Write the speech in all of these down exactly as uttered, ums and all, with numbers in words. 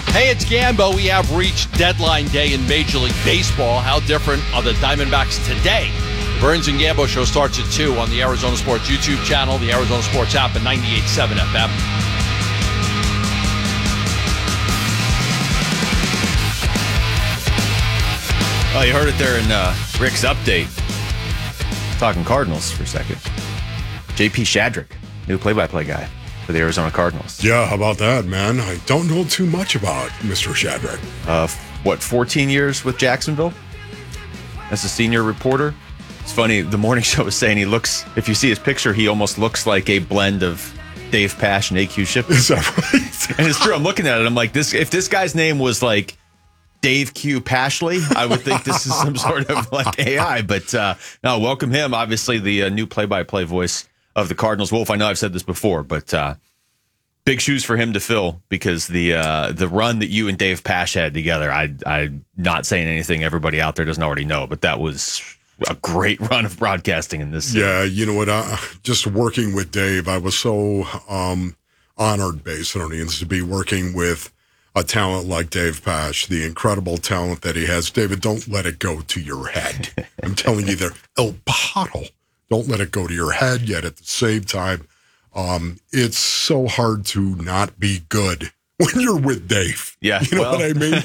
Hey, it's Gambo. We have reached deadline day in Major League Baseball. How different are the Diamondbacks today? The Burns and Gambo show starts at two on the Arizona Sports YouTube channel, the Arizona Sports app, and ninety-eight point seven F M. Oh, you heard it there in uh, Rick's update. Talking Cardinals for a second. J P Shadrick, new play-by-play guy for the Arizona Cardinals. Yeah, how about that, man? I don't know too much about Mister Shadrick. Uh, what, fourteen years with Jacksonville as a senior reporter? It's funny, the morning show was saying he looks, if you see his picture, he almost looks like a blend of Dave Pasch and A Q Shipley. Is that right? And it's true. I'm looking at it. I'm like, this. If this guy's name was like Dave Q Pashley, I would think this is some sort of like A I. But uh, no, welcome him. Obviously, the uh, new play-by-play voice of the Cardinals. Wolf, I know I've said this before, but uh, big shoes for him to fill because the uh, the run that you and Dave Pasch had together, I, I'm not saying anything everybody out there doesn't already know, but that was a great run of broadcasting in this city. Yeah, you know what? I, just working with Dave, I was so um, honored, Basinonians, to be working with a talent like Dave Pasch, the incredible talent that he has. David, don't let it go to your head. I'm telling you there, El Pato, don't let it go to your head, yet at the same time, um, it's so hard to not be good when you're with Dave. Yeah. You know well, what I mean?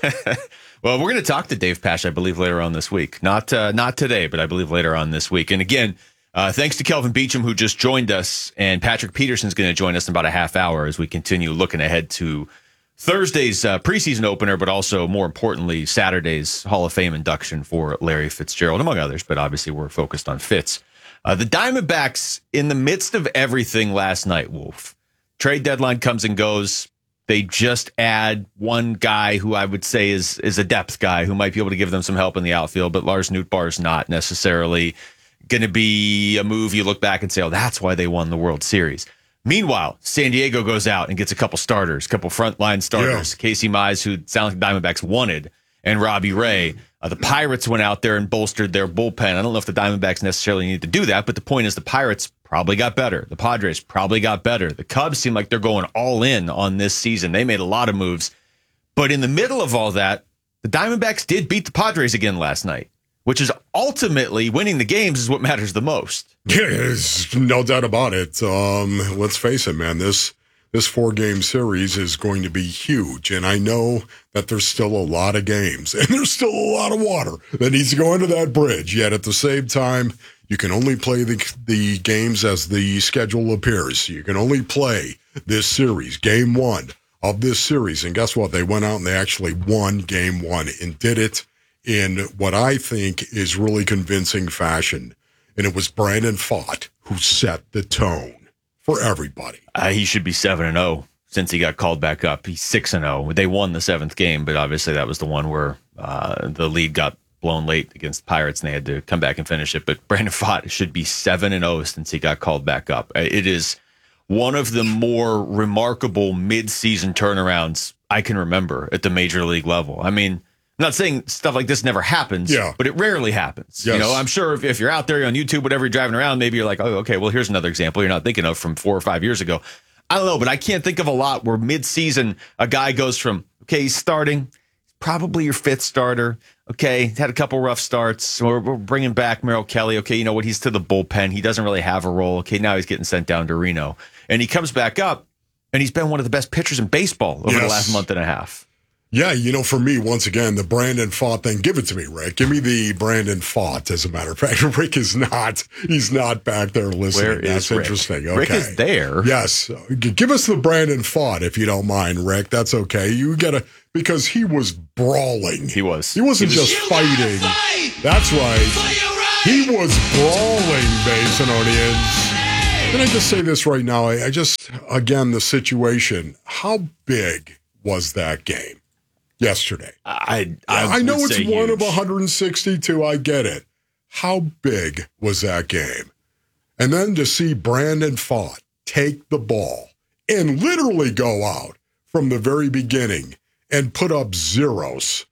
Well, we're going to talk to Dave Pasch, I believe, later on this week. Not uh, not today, but I believe later on this week. And again, uh, thanks to Kelvin Beachum, who just joined us, and Patrick Peterson's going to join us in about a half hour as we continue looking ahead to Thursday's uh, preseason opener, but also, more importantly, Saturday's Hall of Fame induction for Larry Fitzgerald, among others, but obviously we're focused on Fitz. Uh, the Diamondbacks, in the midst of everything last night, Wolf, trade deadline comes and goes. They just add one guy who I would say is is a depth guy who might be able to give them some help in the outfield, but Lars Nootbaar is not necessarily going to be a move you look back and say, oh, that's why they won the World Series. Meanwhile, San Diego goes out and gets a couple starters, a couple frontline starters. Yeah. Casey Mize, who sounds like Diamondbacks wanted, and Robbie Ray. Uh, the Pirates went out there and bolstered their bullpen. I don't know if the Diamondbacks necessarily need to do that, but the point is the Pirates probably got better. The Padres probably got better. The Cubs seem like they're going all in on this season. They made a lot of moves. But in the middle of all that, the Diamondbacks did beat the Padres again last night, which is ultimately winning the games is what matters the most. Yeah, there's no doubt about it. Um, let's face it, man, this this four-game series is going to be huge. And I know that there's still a lot of games, and there's still a lot of water that needs to go into that bridge. Yet at the same time, you can only play the, the games as the schedule appears. You can only play this series, game one of this series. And guess what? They went out and they actually won game one and did it in what I think is really convincing fashion. And it was Brandon Pfaadt who set the tone for everybody. Uh, he should be seven and oh since he got called back up. He's six and oh. They won the seventh game, but obviously that was the one where uh, the lead got blown late against the Pirates, and they had to come back and finish it. But Brandon Pfaadt should be seven and oh since he got called back up. It is one of the more remarkable mid-season turnarounds I can remember at the major league level. I mean, I'm not saying stuff like this never happens, yeah. but it rarely happens. Yes. You know, I'm sure if, if you're out there on YouTube, whatever you're driving around, maybe you're like, oh, okay, well, here's another example you're not thinking of from four or five years ago. I don't know, but I can't think of a lot where mid-season a guy goes from, okay, he's starting, probably your fifth starter. Okay, had a couple rough starts. We're, we're bringing back Merrill Kelly. Okay, you know what? He's to the bullpen. He doesn't really have a role. Okay, now he's getting sent down to Reno. And he comes back up, and he's been one of the best pitchers in baseball over yes. the last month and a half. Yeah, you know, for me, once again, the Brandon Pfaadt thing, give it to me, Rick. Give me the Brandon Pfaadt, as a matter of fact. Rick is not, he's not back there listening. Where That's is Rick? Interesting. Okay. Rick is there. Yes. Give us the Brandon Pfaadt, if you don't mind, Rick. That's okay. You got to, because he was brawling. He was. He wasn't he was, just fighting. Fight! That's right. right. He was brawling, Basinonians. Can I just say this right now? I, I just, again, the situation. How big was that game yesterday? I I, I know it's one huge. of one hundred sixty-two. I get it. How big was that game? And then to see Brandon Pfaadt take the ball and literally go out from the very beginning and put up zeros.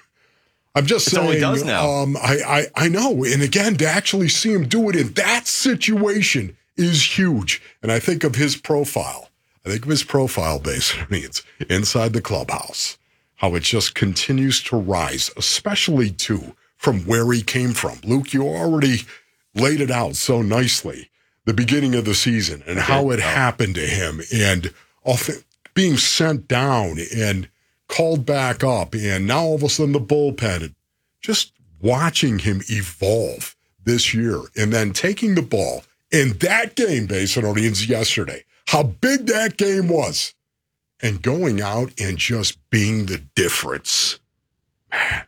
I'm just That's saying. all he does now. Um, I, I I know. And again, to actually see him do it in that situation is huge. And I think of his profile. I think of his profile base. I mean, it's inside the clubhouse, how it just continues to rise, especially, too, from where he came from. Luke, you already laid it out so nicely, the beginning of the season and how it happened to him and often being sent down and called back up, and now all of a sudden the bullpen, and just watching him evolve this year and then taking the ball in that game, Basinonians, yesterday, how big that game was, and going out and just being the difference. Man,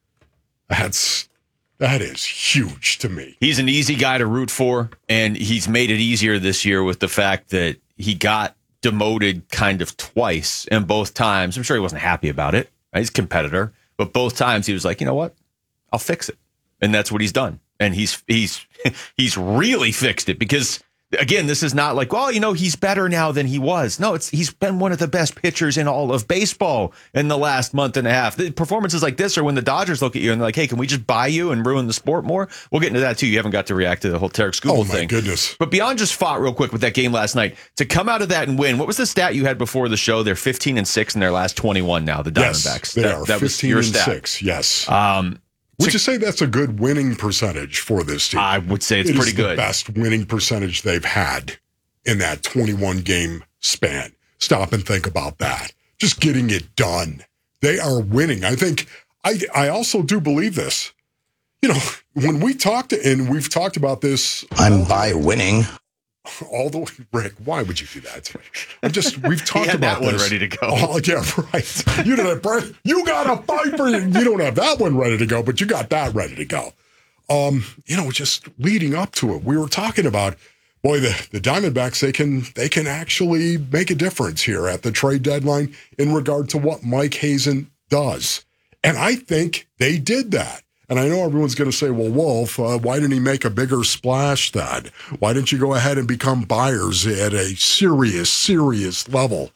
that's that is huge to me. He's an easy guy to root for, and he's made it easier this year with the fact that he got demoted kind of twice, and both times, I'm sure he wasn't happy about it. Right? He's a competitor, but both times he was like, you know what? I'll fix it. And that's what he's done. And he's he's he's really fixed it because, again, this is not like, well, you know, he's better now than he was. No, it's he's been one of the best pitchers in all of baseball in the last month and a half. The performances like this are when the Dodgers look at you and they're like, hey, can we just buy you and ruin the sport more? We'll get into that, too. You haven't got to react to the whole Tarek Skubal oh, thing. Oh, my goodness. But beyond just fought real quick with that game last night, to come out of that and win, what was the stat you had before the show? They're fifteen and six in their last twenty-one now, the Diamondbacks. Yes, they that, are that fifteen was and stat. six, yes. Um, Would you say that's a good winning percentage for this team? I would say it's it pretty is good. The best winning percentage they've had in that twenty-one game span. Stop and think about that. Just getting it done. They are winning. I think I I also do believe this. You know, when we talked, and we've talked about this. I'm by winning. All the way, Rick, why would you do that to me? I'm just, we've talked he had about that one this. ready to go. Oh, yeah, right. You didn't, you got a Piper. You don't have that one ready to go, but you got that ready to go. Um, you know, just leading up to it, we were talking about, boy, the, the Diamondbacks, they can they can actually make a difference here at the trade deadline in regard to what Mike Hazen does. And I think they did that. And I know everyone's going to say, well, Wolf, uh, why didn't he make a bigger splash then? Why didn't you go ahead and become buyers at a serious, serious level?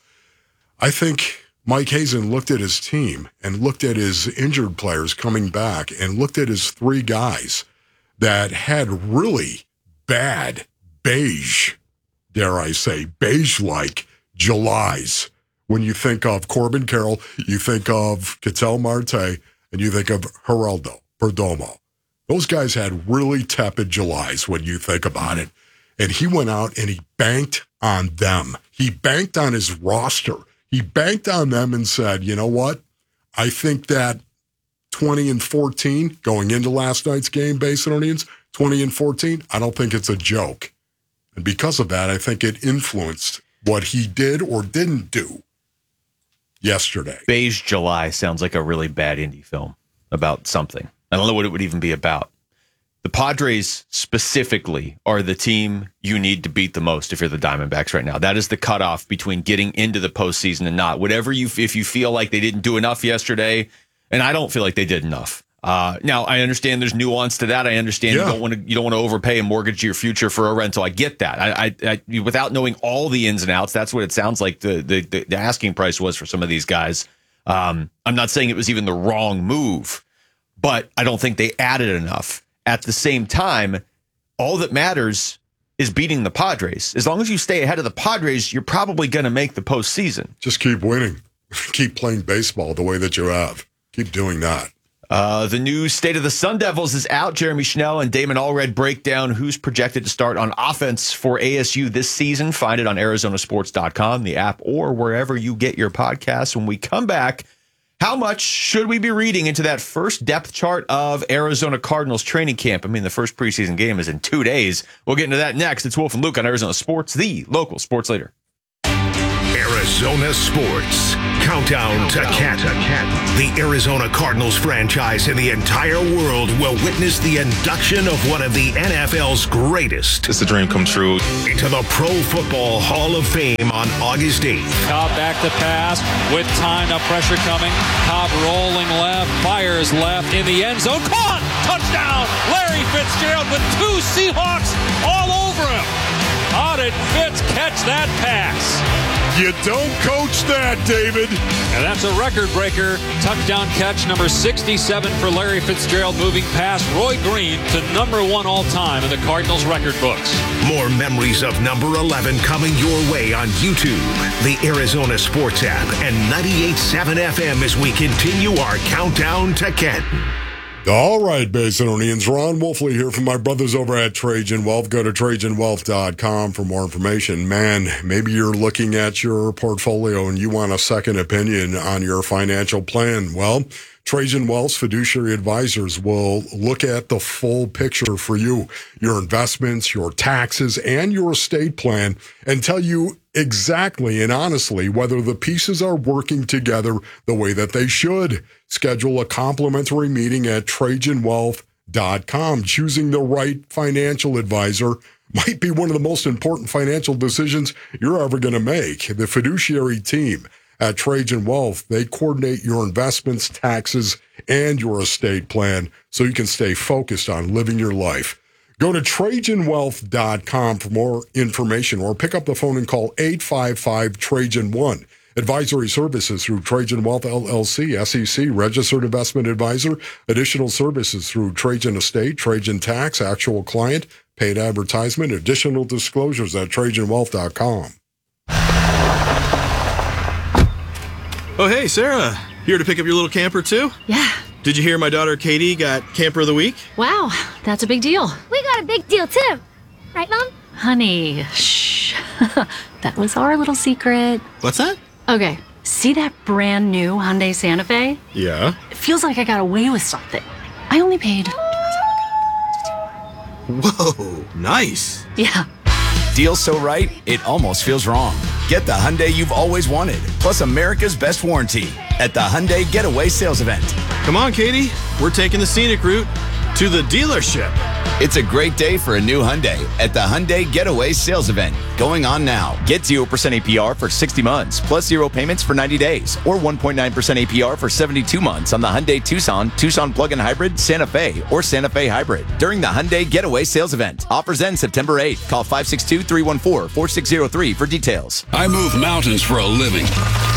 I think Mike Hazen looked at his team and looked at his injured players coming back and looked at his three guys that had really bad beige, dare I say, beige-like Julys. When you think of Corbin Carroll, you think of Ketel Marte, and you think of Geraldo Perdomo. Those guys had really tepid Julys when you think about it. And he went out and he banked on them. He banked on his roster. He banked on them and said, you know what? I think that twenty and fourteen going into last night's game, Basinonians, twenty and fourteen, I don't think it's a joke. And because of that, I think it influenced what he did or didn't do yesterday. Beige July sounds like a really bad indie film about something. I don't know what it would even be about. The Padres specifically are the team you need to beat the most if you're the Diamondbacks right now. That is the cutoff between getting into the postseason and not. Whatever you, if you feel like they didn't do enough yesterday, and I don't feel like they did enough. Uh, now I understand there's nuance to that. I understand yeah. you don't want to you don't want to overpay and mortgage your future for a rental. I get that. I, I, I without knowing all the ins and outs, that's what it sounds like the the, the asking price was for some of these guys. Um, I'm not saying it was even the wrong move, but I don't think they added enough. At the same time, all that matters is beating the Padres. As long as you stay ahead of the Padres, you're probably going to make the postseason. Just keep winning. Keep playing baseball the way that you have. Keep doing that. Uh, the new State of the Sun Devils is out. Jeremy Schnell and Damon Allred break down who's projected to start on offense for A S U this season. Find it on Arizona Sports dot com, the app, or wherever you get your podcasts. When we come back, how much should we be reading into that first depth chart of Arizona Cardinals training camp? I mean, the first preseason game is in two days. We'll get into that next. It's Wolf and Luke on Arizona Sports, the local sports leader. Arizona Sports. Countdown to Canton. The Arizona Cardinals franchise in the entire world will witness the induction of one of the N F L's greatest. It's a dream come true. Into the Pro Football Hall of Fame on August eighth. Cobb back to pass with time, now pressure coming. Cobb rolling left, fires left in the end zone. Caught! Touchdown! Larry Fitzgerald with two Seahawks all over him. How did Fitz catch that pass? You don't coach that, David. And that's a record breaker. Touchdown catch number sixty-seven for Larry Fitzgerald, moving past Roy Green to number one all time in the Cardinals record books. More memories of number eleven coming your way on YouTube, the Arizona Sports app, and ninety-eight point seven F M as we continue our countdown to Canton. All right, Basinonians. Ron Wolfley here from my brothers over at Trajan Wealth. Go to Trajan Wealth dot com for more information. Man, maybe you're looking at your portfolio and you want a second opinion on your financial plan. Well, Trajan Wealth's fiduciary advisors will look at the full picture for you, your investments, your taxes, and your estate plan, and tell you exactly and honestly whether the pieces are working together the way that they should. Schedule a complimentary meeting at Trajan Wealth dot com. Choosing the right financial advisor might be one of the most important financial decisions you're ever going to make. The fiduciary team at Trajan Wealth, they coordinate your investments, taxes, and your estate plan so you can stay focused on living your life. Go to Trajan Wealth dot com for more information or pick up the phone and call eight five five Trajan one. Advisory services through Trajan Wealth L L C, S E C, registered investment advisor. Additional services through Trajan Estate, Trajan Tax, actual client, paid advertisement. Additional disclosures at Trajan Wealth dot com. Oh, hey, Sarah. Here to pick up your little camper, too? Yeah. Did you hear my daughter Katie got Camper of the Week? Wow, that's a big deal. We got a big deal, too. Right, Mom? Honey, shh. That was our little secret. What's that? Okay, see that brand new Hyundai Santa Fe? Yeah. It feels like I got away with something. I only paid... Whoa, nice. Yeah. Deal so right, it almost feels wrong. Get the Hyundai you've always wanted, plus America's best warranty at the Hyundai Getaway Sales Event. Come on, Katie. We're taking the scenic route to the dealership. It's a great day for a new Hyundai at the Hyundai Getaway Sales Event, going on now. Get zero percent A P R for sixty months, plus zero payments for ninety days, or one point nine percent A P R for seventy-two months on the Hyundai Tucson, Tucson Plug-in Hybrid, Santa Fe, or Santa Fe Hybrid during the Hyundai Getaway Sales Event. Offers end September eighth. Call five six two, three one four, four six zero three for details. I move mountains for a living.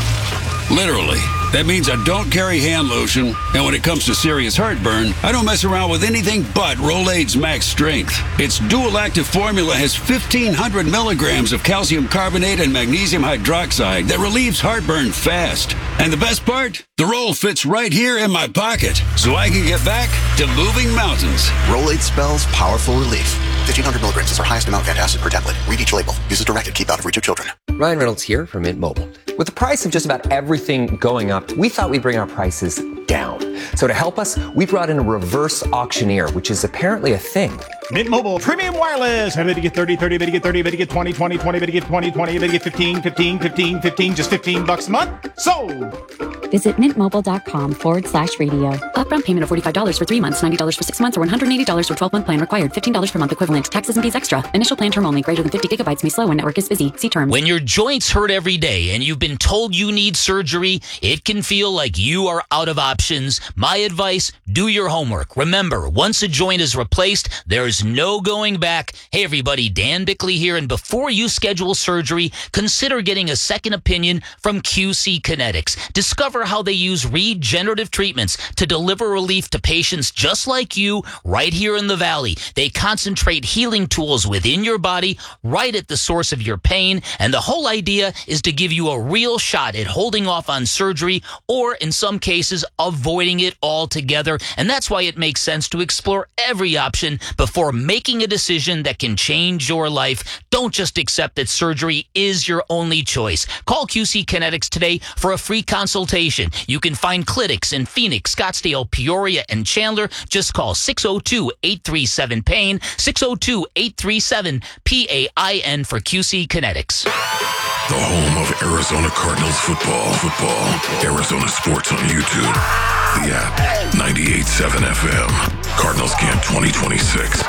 Literally. That means I don't carry hand lotion, and when it comes to serious heartburn, I don't mess around with anything but Rolaids Max Strength. Its dual-active formula has fifteen hundred milligrams of calcium carbonate and magnesium hydroxide that relieves heartburn fast. And the best part? The roll fits right here in my pocket, so I can get back to moving mountains. Rolaids spells powerful relief. fifteen hundred milligrams is our highest amount of antacid per tablet. Read each label. Use as directed. Keep out of reach of children. Ryan Reynolds here from Mint Mobile. With the price of just about everything going up, we thought we'd bring our prices down. So to help us, we brought in a reverse auctioneer, which is apparently a thing. Mint Mobile Premium Wireless. How to get thirty, thirty, better get thirty, better get twenty, twenty, twenty, better get twenty, twenty, better get fifteen, fifteen, fifteen, fifteen, just fifteen bucks a month. Sold! Visit mintmobile.com forward slash radio. Upfront payment of forty-five dollars for three months, ninety dollars for six months, or one hundred eighty dollars for twelve-month plan required. fifteen dollars per month equivalent. Taxes and fees extra. Initial plan term only. Greater than fifty gigabytes may slow when network is busy. See terms. When your joints hurt every day and you've been told you need surgery, it can feel like you are out of options. My advice, do your homework. Remember, once a joint is replaced, there's no going back. Hey everybody, Dan Bickley here, and before you schedule surgery, consider getting a second opinion from Q C Kinetics. Discover how they use regenerative treatments to deliver relief to patients just like you right here in the Valley. They concentrate healing tools within your body right at the source of your pain, and the whole idea is to give you a real shot at holding off on surgery or, in some cases, avoiding it altogether. And that's why it makes sense to explore every option before making a decision that can change your life. Don't just accept that surgery is your only choice. Call Q C Kinetics today for a free consultation. You can find clinics in Phoenix, Scottsdale, Peoria, and Chandler. Just call six oh two, eight three seven, pain, six oh two, eight three seven, P A I N for Q C Kinetics. The home of Arizona Cardinals football. Football. Arizona Sports on YouTube. The app. ninety-eight point seven F M. Cardinals Camp twenty twenty-six.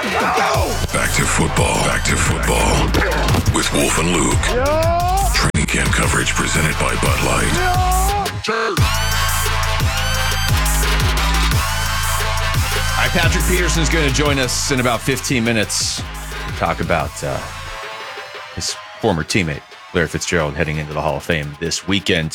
Back to football. Back to football. With Wolf and Luke. Training camp coverage presented by Bud Light. All right, Patrick Peterson is going to join us in about fifteen minutes to talk about uh, his former teammate, Larry Fitzgerald, heading into the Hall of Fame this weekend.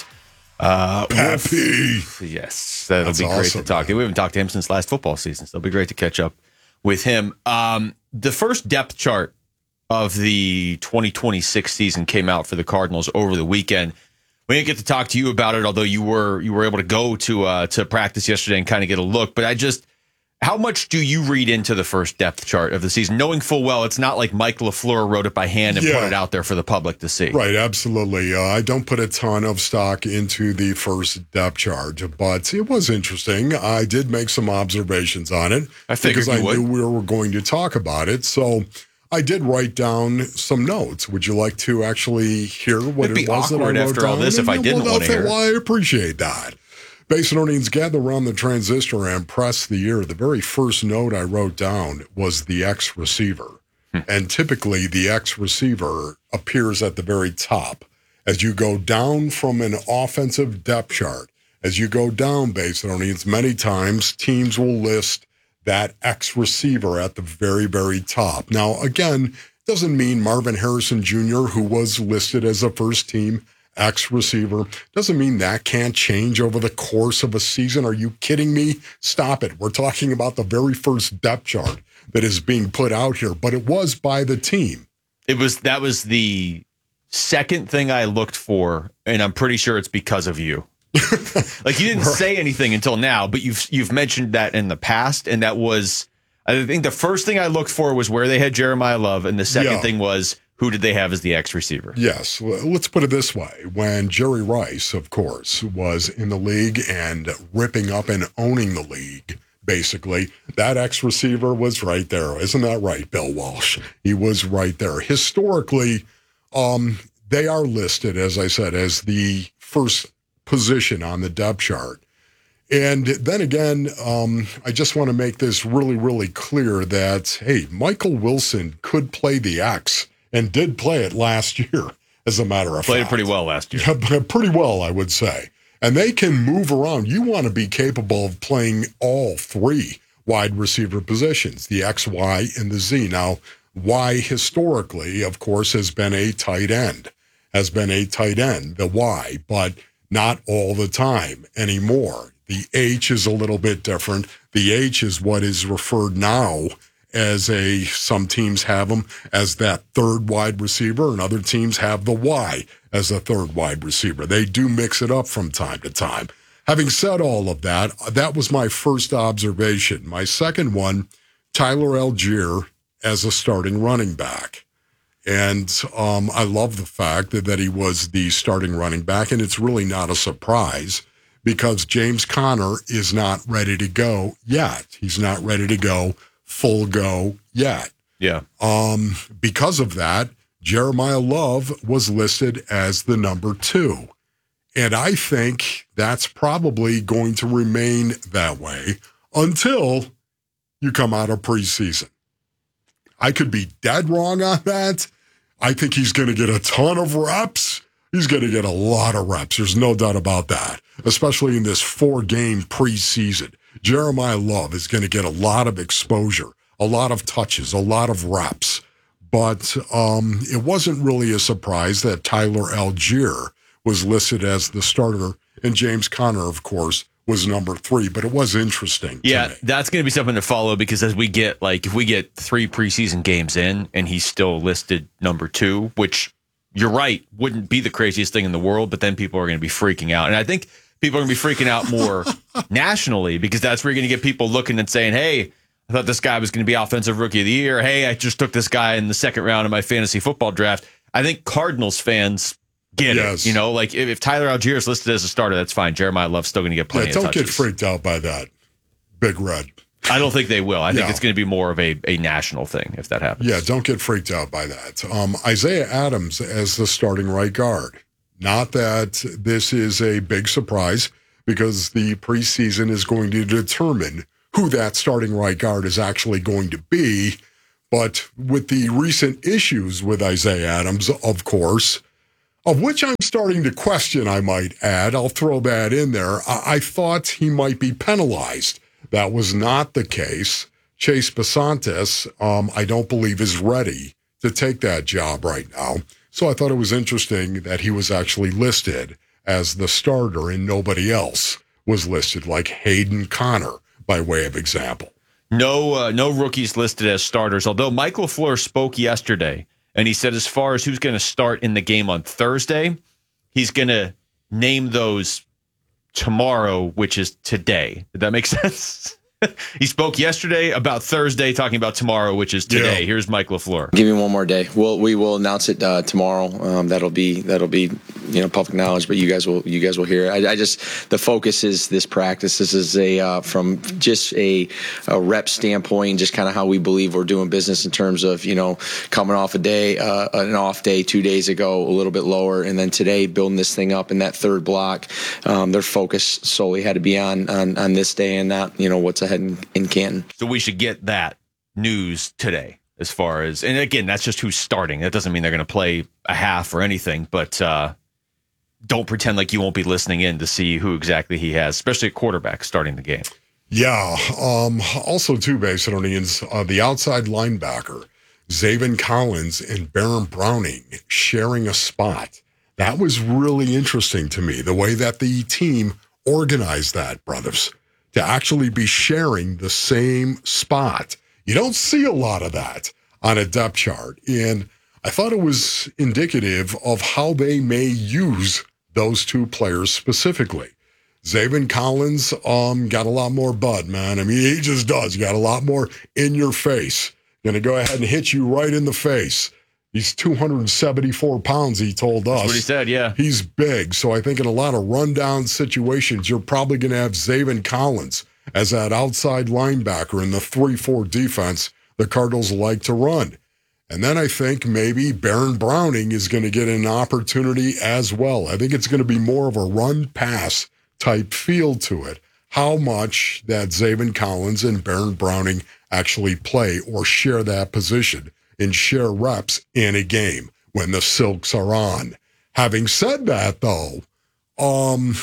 Uh, Pappy. Yes, that'll That's be great awesome, to talk. We haven't talked to him since last football season, so it'll be great to catch up with him. Um, the first depth chart of the twenty twenty-six season came out for the Cardinals over the weekend. We didn't get to talk to you about it, although you were you were able to go to uh, to practice yesterday and kind of get a look. But I just, how much do you read into the first depth chart of the season, knowing full well it's not like Mike LaFleur wrote it by hand and Yeah. put it out there for the public to see? Right, absolutely. Uh, I don't put a ton of stock into the first depth chart, but it was interesting. I did make some observations on it I figured because you I would. knew we were going to talk about it. So I did write down some notes. Would you like to actually hear what It'd it be was that I awkward wrote after all down? this if I And, didn't well, want to that's- hear it. Well, I appreciate that. Basinonians, gather around the transistor and press the ear. The very first note I wrote down was the X receiver. And typically the X receiver appears at the very top. As you go down from an offensive depth chart, as you go down, Basinonians, many times teams will list that X receiver at the very, very top. Now, again, doesn't mean Marvin Harrison Junior, who was listed as a first team X receiver, doesn't mean that can't change over the course of a season. Are you kidding me? Stop it. We're talking about the very first depth chart that is being put out here, but it was by the team. It was that was the second thing I looked for, and I'm pretty sure it's because of you. Like, you didn't say anything until now, but you've you've mentioned that in the past, and that was, I think the first thing I looked for was where they had Jeremiah Love, and the second Yeah. thing was who did they have as the X receiver? Yes. Well, let's put it this way. When Jerry Rice, of course, was in the league and ripping up and owning the league, basically, that X receiver was right there. Isn't that right, Bill Walsh? He was right there. Historically, um, they are listed, as I said, as the first position on the depth chart. And then again, um, I just want to make this really, really clear that, hey, Michael Wilson could play the X and did play it last year, as a matter of Played fact. it pretty well last year. Yeah, pretty well, I would say. And they can move around. You want to be capable of playing all three wide receiver positions, the X, Y, and the Z. Now, Y historically, of course, has been a tight end, has been a tight end, the Y, but not all the time anymore. The H is a little bit different. The H is what is referred now as a, some teams have them as that third wide receiver, and other teams have the Y as a third wide receiver. They do mix it up from time to time. Having said all of that, that was my first observation. My second one, Tyler Algier as a starting running back. And um, I love the fact that, that he was the starting running back, and it's really not a surprise because James Conner is not ready to go yet. He's not ready to go full go yet. Yeah. Um, because of that, Jeremiah Love was listed as the number two. And I think that's probably going to remain that way until you come out of preseason. I could be dead wrong on that. I think he's going to get a ton of reps. He's going to get a lot of reps. There's no doubt about that, especially in this four-game preseason. Jeremiah Love is going to get a lot of exposure, a lot of touches, a lot of reps. But um, it wasn't really a surprise that Tyler Algier was listed as the starter, and James Conner, of course, was number three. But it was interesting. Yeah, to me. that's going to be something to follow because as we get, like, if we get three preseason games in and he's still listed number two, which you're right, wouldn't be the craziest thing in the world, but then people are going to be freaking out. And I think people are going to be freaking out more nationally because that's where you're going to get people looking and saying, hey, I thought this guy was going to be offensive rookie of the year. Hey, I just took this guy in the second round of my fantasy football draft. I think Cardinals fans get Yes. it. You know, like if, if Tyler Algier is listed as a starter, that's fine. Jeremiah Love's still going to get plenty Yeah, don't of touches. get freaked out by that, Big Red. I don't think they will. I think Yeah. it's going to be more of a, a national thing if that happens. Yeah, don't get freaked out by that. Um, Isaiah Adams as the starting right guard. Not that this is a big surprise because the preseason is going to determine who that starting right guard is actually going to be. But with the recent issues with Isaiah Adams, of course, of which I'm starting to question, I might add, I'll throw that in there. I, I thought he might be penalized. That was not the case. Chase Basantis, um, I don't believe is ready to take that job right now. So I thought it was interesting that he was actually listed as the starter and nobody else was listed, like Hayden Connor, by way of example. No, uh, no rookies listed as starters, although Mike LaFleur spoke yesterday, and he said as far as who's going to start in the game on Thursday, he's going to name those tomorrow, which is today. Did that make sense? He spoke yesterday about Thursday, talking about tomorrow, which is today. Yeah. Here's Mike LaFleur. Give me one more day. We'll we will announce it uh, tomorrow. Um, that'll be that'll be you know public knowledge, but you guys will you guys will hear it. I, I just the focus is this practice. This is a uh, from just a, a rep standpoint, just kind of how we believe we're doing business in terms of you know coming off a day, uh, an off day two days ago, a little bit lower, and then today building this thing up in that third block. Um, their focus solely had to be on on on this day and not you know what's ahead in, in Canton. So we should get that news today as far as, and again, that's just who's starting. That doesn't mean they're going to play a half or anything, but uh, don't pretend like you won't be listening in to see who exactly he has, especially at quarterback starting the game. Yeah. Um, also, too, Basinonians, uh, the outside linebacker, Zaven Collins and Baron Browning sharing a spot. That was really interesting to me, the way that the team organized that, brothers, to actually be sharing the same spot. You don't see a lot of that on a depth chart. And I thought it was indicative of how they may use those two players specifically. Zaven Collins um, got a lot more bud, man. I mean, he just does. He got a lot more in your face. Going to go ahead and hit you right in the face. He's two hundred seventy-four pounds, he told us. That's what he said, yeah. He's big. So I think in a lot of rundown situations, you're probably going to have Zaven Collins as that outside linebacker in the three four defense the Cardinals like to run. And then I think maybe Baron Browning is going to get an opportunity as well. I think it's going to be more of a run-pass type feel to it. How much that Zaven Collins and Baron Browning actually play or share that position and share reps in a game when the Silks are on. Having said that, though, um,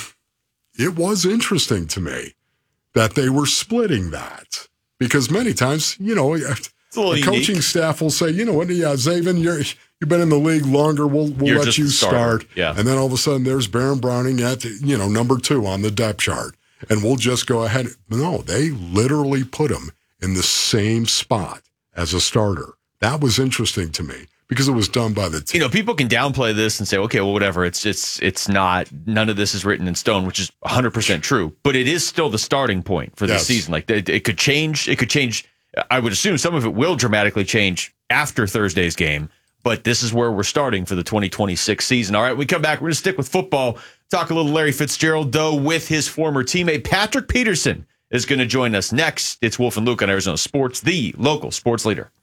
it was interesting to me that they were splitting that. Because many times, you know, the coaching staff will say, you know what, yeah, Zaven, you're, you've been in the league longer, we'll, we'll You're let you start. Yeah. And then all of a sudden there's Baron Browning at, you know, number two on the depth chart. And we'll just go ahead. No, they literally put him in the same spot as a starter. That was interesting to me because it was done by the team. You know, people can downplay this and say, okay, well, whatever. It's it's it's not, none of this is written in stone, which is one hundred percent true. But it is still the starting point for the Yes. season. Like, it, it could change. It could change. I would assume some of it will dramatically change after Thursday's game. But this is where we're starting for the twenty twenty-six season. All right, we come back. We're going to stick with football. Talk a little Larry Fitzgerald, though, with his former teammate, Patrick Peterson, is going to join us next. It's Wolf and Luke on Arizona Sports, the local sports leader.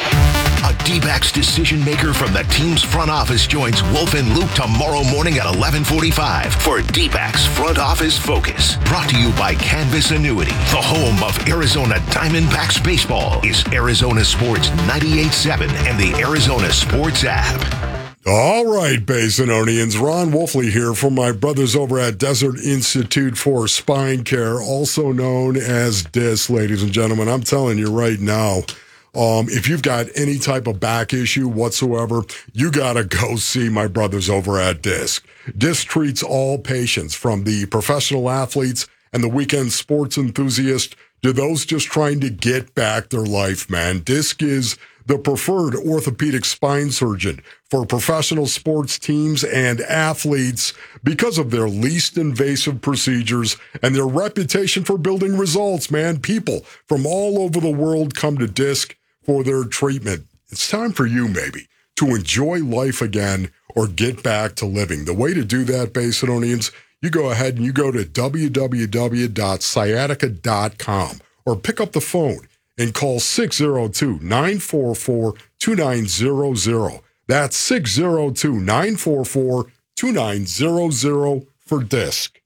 A D-backs decision maker from the team's front office joins Wolf and Luke tomorrow morning at eleven forty-five for D-backs Front Office Focus. Brought to you by Canvas Annuity. The home of Arizona Diamondbacks baseball is Arizona Sports ninety-eight point seven and the Arizona Sports app. All right, Basinonians. Ron Wolfley here from my brothers over at Desert Institute for Spine Care, also known as D I S, ladies and gentlemen. I'm telling you right now, Um, if you've got any type of back issue whatsoever, you got to go see my brothers over at DISC. DISC treats all patients, from the professional athletes and the weekend sports enthusiast to those just trying to get back their life, man. DISC is the preferred orthopedic spine surgeon for professional sports teams and athletes because of their least invasive procedures and their reputation for building results, man. People from all over the world come to DISC for their treatment. It's time for you, maybe, to enjoy life again or get back to living. The way to do that, Basinonians, you go ahead and you go to w w w dot sciatica dot com or pick up the phone and call six oh two, nine four four, two nine zero zero. That's six oh two, nine four four, two nine zero zero for DISC.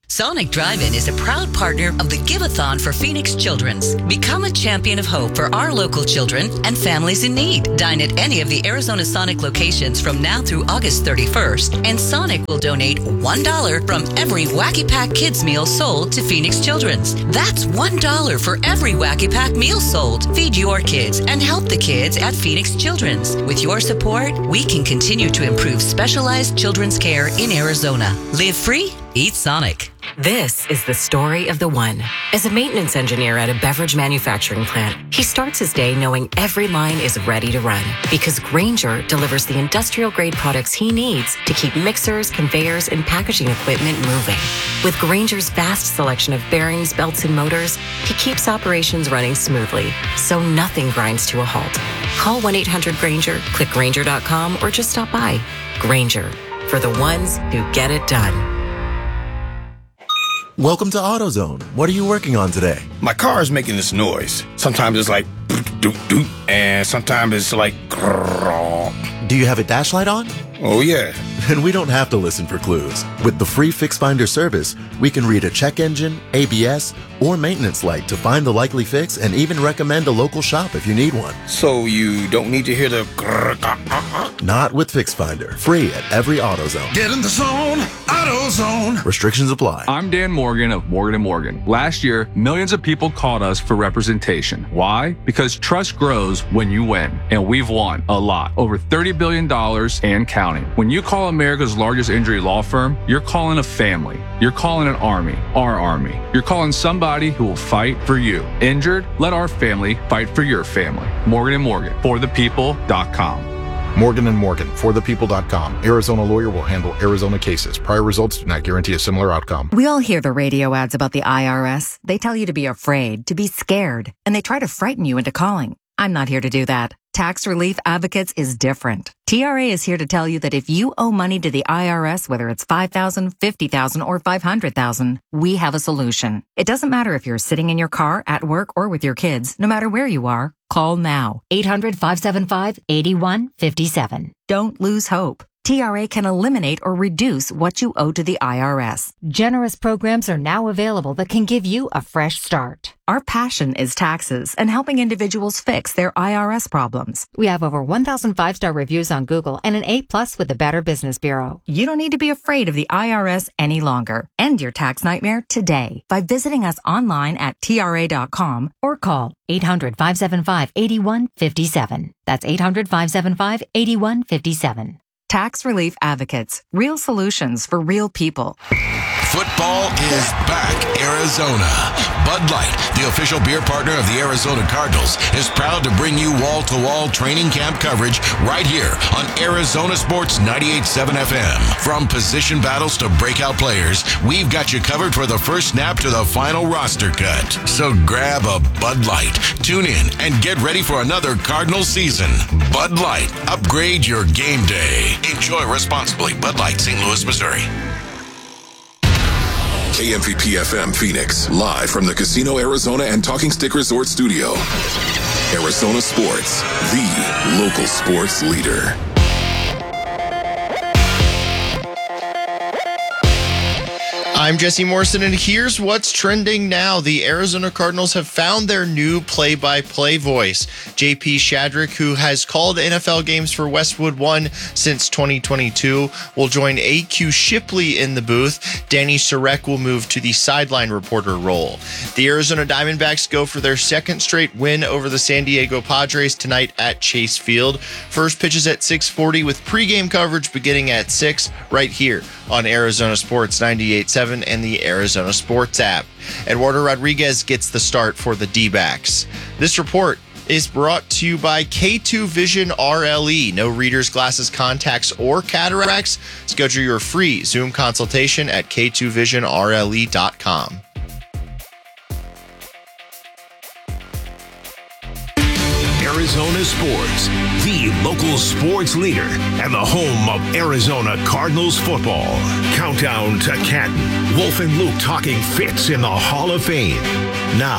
Sonic Drive-In is a proud partner of the Give-a-thon for Phoenix Children's. Become a champion of hope for our local children and families in need. Dine at any of the Arizona Sonic locations from now through August thirty-first, and Sonic will donate one dollar from every Wacky Pack Kids meal sold to Phoenix Children's. That's one dollar for every Wacky Pack meal sold. Feed your kids and help the kids at Phoenix Children's. With your support, we can continue to improve specialized children's care in Arizona. Live free, eat Sonic. This is the story of the one. As a maintenance engineer at a beverage manufacturing plant, he starts his day knowing every line is ready to run because Grainger delivers the industrial-grade products he needs to keep mixers, conveyors, and packaging equipment moving. With Grainger's vast selection of bearings, belts, and motors, he keeps operations running smoothly, so nothing grinds to a halt. Call one eight hundred Grainger, click Grainger dot com, or just stop by. Grainger, for the ones who get it done. Welcome to AutoZone. What are you working on today? My car is making this noise. Sometimes it's like doop doop, and sometimes it's like grrrr. Do you have a dash light on? Oh yeah. Then we don't have to listen for clues. With the free Fix Finder service, we can read a check engine, A B S, or maintenance light to find the likely fix and even recommend a local shop if you need one. So you don't need to hear the grrrr, ah, ah, ah. Not with Fix Finder. Free at every AutoZone. Get in the zone, AutoZone. Restrictions apply. I'm Dan Morgan of Morgan and Morgan. Last year, millions of people called us for representation. Why? Because trust grows when you win, and we've won a lot. Over thirty billion dollars and counting. When you call America's largest injury law firm, you're calling a family. You're calling an army, our army. You're calling somebody who will fight for you. Injured? Let our family fight for your family. Morgan and Morgan, for the people dot com. Morgan and Morgan, for the people dot com. Arizona lawyer will handle Arizona cases. Prior results do not guarantee a similar outcome. We all hear the radio ads about the I R S. They tell you to be afraid, to be scared, and they try to frighten you into calling. I'm not here to do that. Tax Relief Advocates is different. T R A is here to tell you that if you owe money to the I R S, whether it's five thousand dollars, fifty thousand dollars, or five hundred thousand dollars, we have a solution. It doesn't matter if you're sitting in your car, at work, or with your kids. No matter where you are, call now. eight hundred, five seven five, eight one five seven. Don't lose hope. T R A can eliminate or reduce what you owe to the I R S. Generous programs are now available that can give you a fresh start. Our passion is taxes and helping individuals fix their I R S problems. We have over one thousand five-star reviews on Google and an A plus with the Better Business Bureau. You don't need to be afraid of the I R S any longer. End your tax nightmare today by visiting us online at T R A dot com or call eight hundred, five seven five, eight one five seven. That's eight hundred, five seven five, eight one five seven. Tax Relief Advocates. Real solutions for real people. Football is back, Arizona. Bud Light, the official beer partner of the Arizona Cardinals, is proud to bring you wall-to-wall training camp coverage right here on Arizona Sports ninety-eight point seven F M. From position battles to breakout players, we've got you covered for the first snap to the final roster cut. So grab a Bud Light, tune in, and get ready for another Cardinals season. Bud Light, upgrade your game day. Enjoy responsibly. Bud Light, Saint Louis, Missouri. K M V P F M Phoenix, live from the Casino Arizona and Talking Stick Resort Studio. Arizona Sports, the local sports leader. I'm Jesse Morrison, and here's what's trending now. The Arizona Cardinals have found their new play-by-play voice. J P Shadrick, who has called N F L games for Westwood One since twenty twenty-two, will join A Q Shipley in the booth. Danny Sarek will move to the sideline reporter role. The Arizona Diamondbacks go for their second straight win over the San Diego Padres tonight at Chase Field. First pitch is at six forty with pregame coverage beginning at six right here on Arizona Sports ninety-eight point seven and the Arizona Sports app. Eduardo Rodriguez gets the start for the D-backs. This report is brought to you by K two Vision R L E. No readers, glasses, contacts, or cataracts. Schedule your free Zoom consultation at K two vision R L E dot com. Arizona Sports, the local sports leader and the home of Arizona Cardinals football. Countdown to Canton. Wolf and Luke talking fits in the Hall of Fame. Now.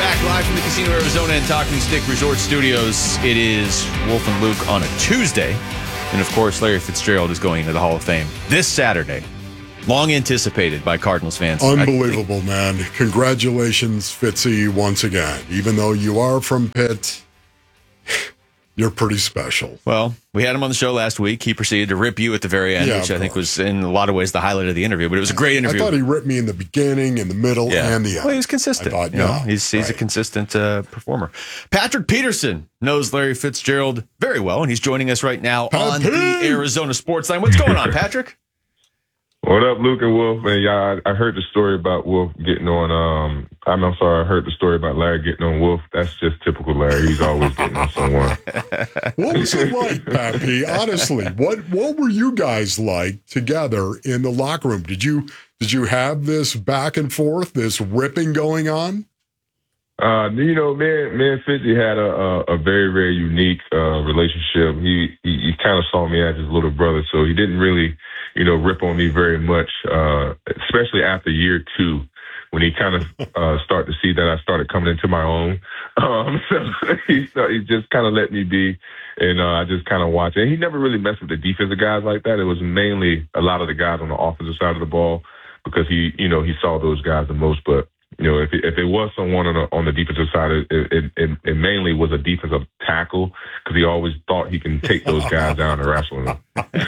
back live from the Casino Arizona and Talking Stick Resort Studios. It is Wolf and Luke on a Tuesday. And, of course, Larry Fitzgerald is going into the Hall of Fame this Saturday. Long anticipated by Cardinals fans. Unbelievable, man. Congratulations, Fitzy, once again. Even though you are from Pitt, you're pretty special. Well, we had him on the show last week. He proceeded to rip you at the very end, Yeah, which of I think was in a lot of ways the highlight of the interview. But it was a great interview. I thought he ripped me in the beginning, in the middle, Yeah. and the end. Well, he was consistent. I thought, you know, yeah, he's he's a right. consistent uh, performer. Patrick Peterson knows Larry Fitzgerald very well, and he's joining us right now on the Arizona Sports Line. What's going on, Patrick? What up, Luke and Wolf? Man, y'all, I heard the story about Wolf getting on. Um, I'm, I'm sorry, I heard the story about Larry getting on Wolf. That's just typical Larry. He's always getting on someone. What was it like, Pappy? Honestly, what what were you guys like together in the locker room? Did you did you have this back and forth, this ripping going on? Uh, you know, man, man, Fitzy had a, a, a very, very unique uh, relationship. He, he he kind of saw me as his little brother, so he didn't really, you know, rip on me very much, uh, especially after year two, when he kind of uh, started to see that I started coming into my own. Um, so he, so he just kind of let me be, and uh, I just kind of watched. And he never really messed with the defensive guys like that. It was mainly a lot of the guys on the offensive side of the ball because he, you know, he saw those guys the most. But you know, if it, if it was someone on the, on the defensive side, it, it, it, it mainly was a defensive tackle because he always thought he can take those guys down and wrestle them.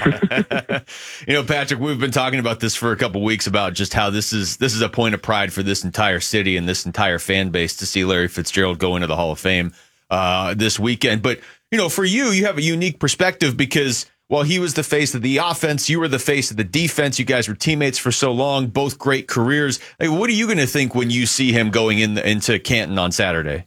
You know, Patrick, we've been talking about this for a couple weeks about just how this is this is a point of pride for this entire city and this entire fan base to see Larry Fitzgerald go into the Hall of Fame uh, this weekend. But, you know, for you, you have a unique perspective because while he was the face of the offense, you were the face of the defense. You guys were teammates for so long, both great careers. Like, what are you going to think when you see him going in the, into Canton on Saturday?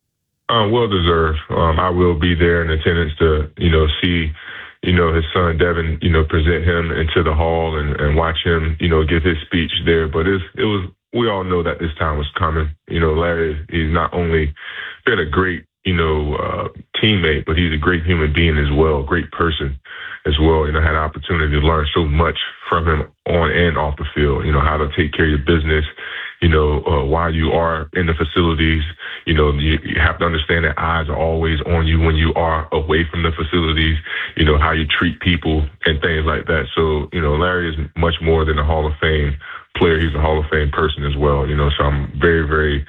Uh, well deserved. Um, I will be there in attendance to, you know, see, you know, his son Devin, you know, present him into the hall and, and watch him, you know, give his speech there. But it's, it was, we all know that this time was coming. You know, Larry, he's not only been a great, you know, uh, teammate, but he's a great human being as well, great person as well. You know, I had an opportunity to learn so much from him on and off the field, you know, how to take care of your business, you know, uh, while you are in the facilities. You know, you, you have to understand that eyes are always on you when you are away from the facilities, you know, how you treat people and things like that. So, you know, Larry is much more than a Hall of Fame player. He's a Hall of Fame person as well, you know, so I'm very, very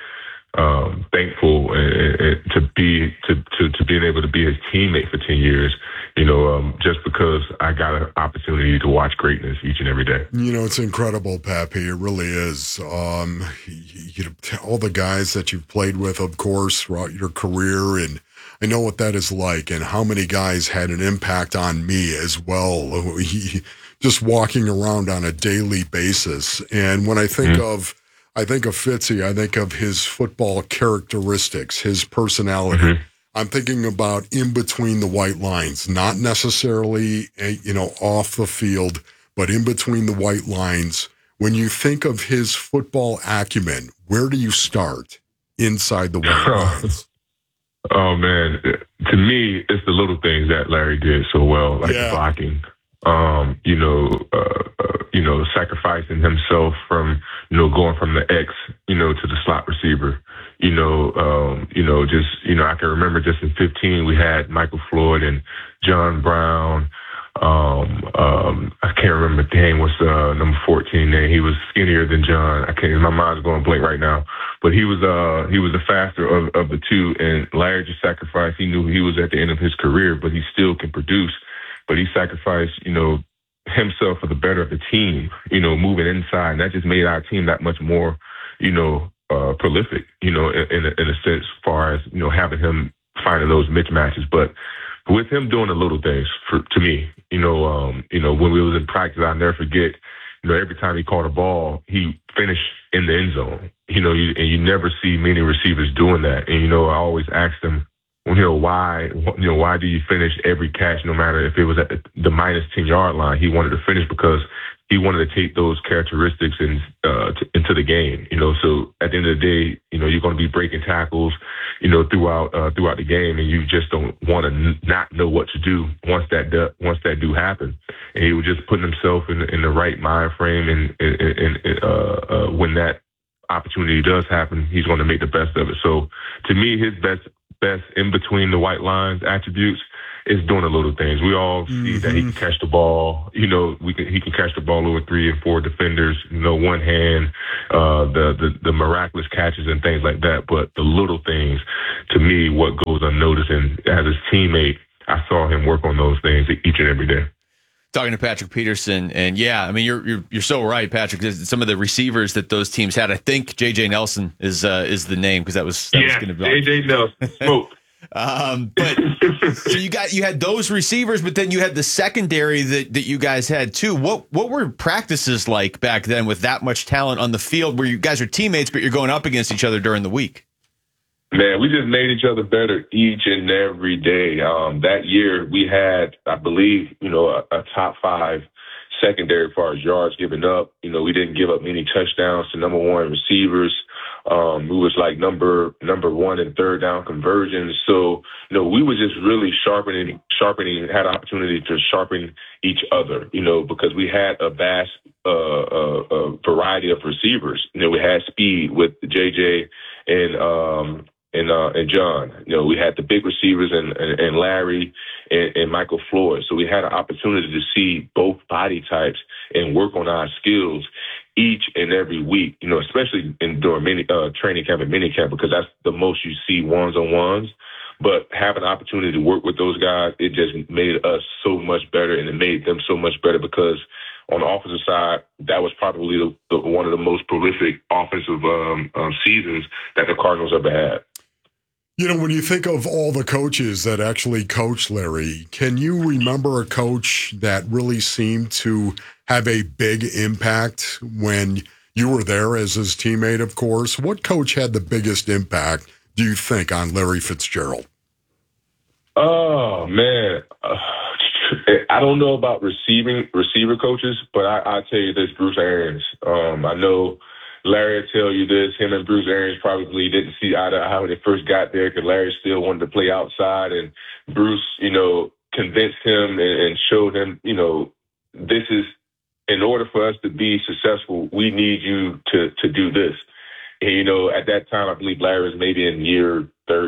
um, thankful and, and to be, to, to, to being able to be his teammate for ten years. You know, um, just because I got an opportunity to watch greatness each and every day. You know, it's incredible, Pappy. It really is. Um, you know, all the guys that you've played with, of course, throughout your career, and I know what that is like, and how many guys had an impact on me as well. He, just walking around on a daily basis, and when I think mm-hmm. of, I think of Fitzy, I think of his football characteristics, his personality. Mm-hmm. I'm thinking about in between the white lines, not necessarily, you know, off the field, but in between the white lines. When you think of his football acumen, where do you start inside the white lines? Oh, man. To me, it's the little things that Larry did so well, like yeah. blocking, um, you know, uh, uh, you know, sacrificing himself from, you know, going from the X, you know, to the slot receiver. You know, um, you know, just, you know, I can remember just in fifteen, we had Michael Floyd and John Brown. Um, um, I can't remember, dang, what's uh, number fourteen name? He was skinnier than John. I can't, my mind's going blank right now. But he was, uh, he was the faster of, of the two. And Larry just sacrificed. He knew he was at the end of his career, but he still can produce. But he sacrificed, you know, himself for the better of the team, you know, moving inside. And that just made our team that much more, you know, Uh, prolific, you know, in, in, a, in a sense, as far as, you know, having him finding those mismatches. But with him doing the little things, for, to me, you know, um, you know, when we was in practice, I'll never forget, you know, every time he caught a ball, he finished in the end zone, you know, you, and you never see many receivers doing that. And, you know, I always asked him, you know, why, you know, why do you finish every catch, no matter if it was at the, the minus ten yard line? He wanted to finish because he wanted to take those characteristics in, uh, to, into the game, you know. So at the end of the day, you know, you're going to be breaking tackles, you know, throughout uh, throughout the game, and you just don't want to n- not know what to do once that do, once that do happen. And he was just putting himself in in the right mind frame, and, and, and uh, uh, when that opportunity does happen, he's going to make the best of it. So to me, his best best in between the white lines attributes is doing the little things. We all see mm-hmm. that he can catch the ball. You know, we can he can catch the ball over three and four defenders. You know, one hand, uh, the the the miraculous catches and things like that. But the little things, to me, what goes unnoticed. And as his teammate, I saw him work on those things each and every day. Talking to Patrick Peterson, and yeah, I mean, you're you're you're so right, Patrick. Some of the receivers that those teams had, I think J J Nelson is uh, is the name because that was that yeah, was going to be J J Nelson. Smoke. um, but so you got you had those receivers, but then you had the secondary that, that you guys had too. What what were practices like back then with that much talent on the field, where you guys are teammates, but you're going up against each other during the week? Man, we just made each other better each and every day. Um, that year we had, I believe, you know, a, a top five secondary as far as yards given up. You know, we didn't give up many touchdowns to number one receivers. Um, we was like number number one in third down conversions. So, you know, we were just really sharpening, sharpening, had an opportunity to sharpen each other, you know, because we had a vast uh, uh, uh, variety of receivers. You know, we had speed with J J and um, and uh, and John. You know, we had the big receivers and, and, and Larry and, and Michael Floyd. So we had an opportunity to see both body types and work on our skills each and every week, you know, especially in during mini, uh, training camp and mini camp, because that's the most you see ones on ones. But having an opportunity to work with those guys, it just made us so much better, and it made them so much better because on the offensive side, that was probably the, the, one of the most prolific offensive um, um, seasons that the Cardinals ever had. You know, when you think of all the coaches that actually coached Larry, can you remember a coach that really seemed to have a big impact when you were there as his teammate, of course? What coach had the biggest impact, do you think, on Larry Fitzgerald? Oh, man. Uh, I don't know about receiving receiver coaches, but I, I'll tell you this, Bruce Arians. Um, I know Larry will tell you this. Him and Bruce Arians probably didn't see eye to eye when they first got there because Larry still wanted to play outside. And Bruce, you know, convinced him and, and showed him, you know, this is, in order for us to be successful, we need you to, to do this. And, you know, at that time, I believe Larry was maybe in year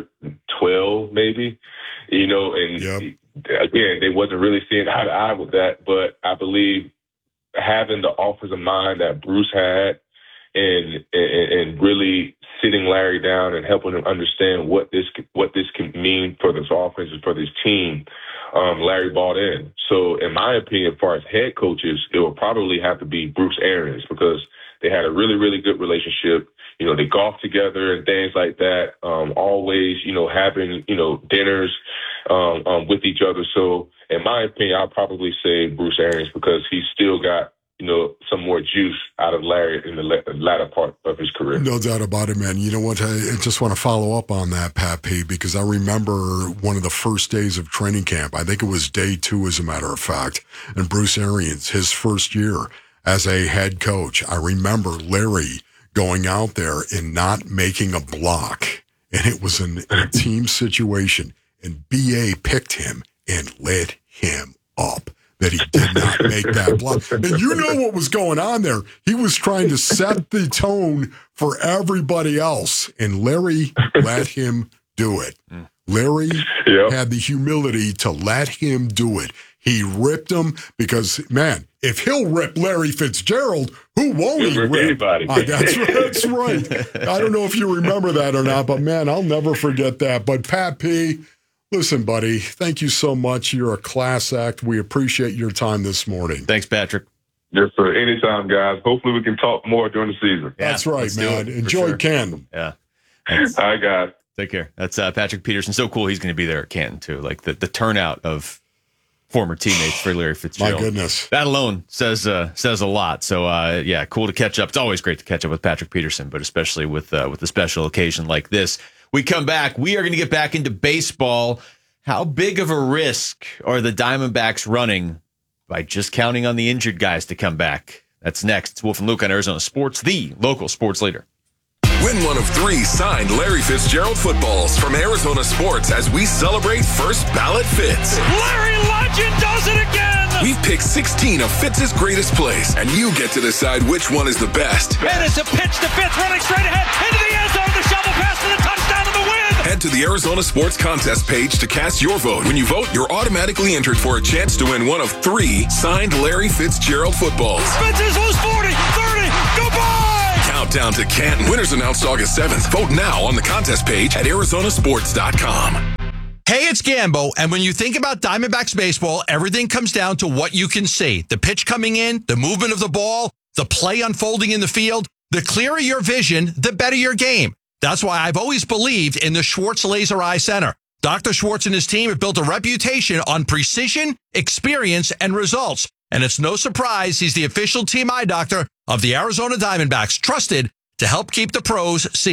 twelve, maybe, you know, and yep. Again, they wasn't really seeing eye to eye with that. But I believe having the offensive mind that Bruce had, And, and and really sitting Larry down and helping him understand what this what this can mean for this offense and for this team, um, Larry bought in. So, in my opinion, as far as head coaches, it would probably have to be Bruce Arians because they had a really, really good relationship. You know, they golfed together and things like that. Um, always, you know, having you know dinners um, um, with each other. So, in my opinion, I'll probably say Bruce Arians because he's still got, you know, some more juice out of Larry in the latter part of his career. No doubt about it, man. You know what? I just want to follow up on that, Pat P, because I remember one of the first days of training camp. I think it was day two, as a matter of fact. And Bruce Arians, his first year as a head coach, I remember Larry going out there and not making a block. And it was an, a team situation. And B A picked him and lit him up that he did not make that block. And you know what was going on there. He was trying to set the tone for everybody else, and Larry let him do it. Larry yep. had the humility to let him do it. He ripped him because, man, if he'll rip Larry Fitzgerald, who won't he'll he rip? rip? Anybody. Uh, that's, that's right. I don't know if you remember that or not, but, man, I'll never forget that. But, Pat P., listen, buddy, thank you so much. You're a class act. We appreciate your time this morning. Thanks, Patrick. Yes, sir. Anytime, guys. Hopefully we can talk more during the season. Yeah, that's right, man. Enjoy sure. Canton. Yeah. Thanks. All right, guys. Take care. That's uh, Patrick Peterson. So cool he's going to be there at Canton, too. Like the, the turnout of former teammates for Larry Fitzgerald. My goodness. That alone says uh, says a lot. So, uh, yeah, cool to catch up. It's always great to catch up with Patrick Peterson, but especially with, uh, with a special occasion like this. We come back. We are going to get back into baseball. How big of a risk are the Diamondbacks running by just counting on the injured guys to come back? That's next. It's Wolf and Luke on Arizona Sports, the local sports leader. Win one of three signed Larry Fitzgerald footballs from Arizona Sports as we celebrate First Ballot Fits. Larry Legend does it again! We've Pick sixteen of Fitz's greatest plays, and you get to decide which one is the best. And it's a pitch to Fitz, running straight ahead into the end zone. The shovel pass for the touchdown of the win. Head to the Arizona Sports Contest page to cast your vote. When you vote, you're automatically entered for a chance to win one of three signed Larry Fitzgerald footballs. Fitz is loose forty, thirty, goodbye! Countdown to Canton. Winners announced August seventh. Vote now on the contest page at arizona sports dot com. Hey, it's Gambo, and when you think about Diamondbacks baseball, everything comes down to what you can see. The pitch coming in, the movement of the ball, the play unfolding in the field. The clearer your vision, the better your game. That's why I've always believed in the Schwartz Laser Eye Center. Doctor Schwartz and his team have built a reputation on precision, experience, and results. And it's no surprise he's the official team eye doctor of the Arizona Diamondbacks, trusted to help keep the pros see.